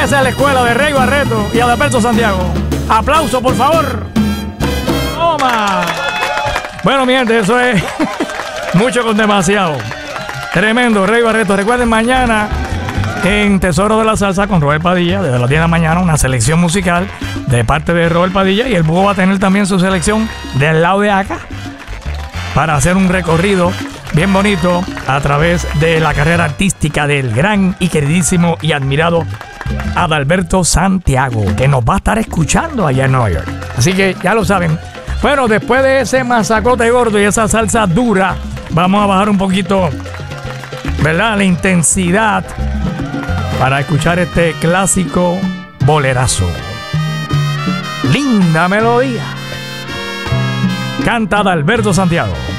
Esa es la escuela de Rey Barreto y Adalberto Santiago. Aplauso, por favor. Toma. Bueno, mi gente, eso es mucho con demasiado. Tremendo, Rey Barreto. Recuerden, mañana en Tesoro de la Salsa con Robert Padilla, desde las 10 de la mañana, una selección musical de parte de Robert Padilla. Y el Búho va a tener también su selección del lado de acá para hacer un recorrido bien bonito a través de la carrera artística del gran y queridísimo y admirado Adalberto Santiago, que nos va a estar escuchando allá en Nueva York. Así que ya lo saben. Bueno, después de ese masacote gordo y esa salsa dura, vamos a bajar un poquito, ¿verdad?, la intensidad para escuchar este clásico bolerazo. Linda melodía. Canta Adalberto Santiago.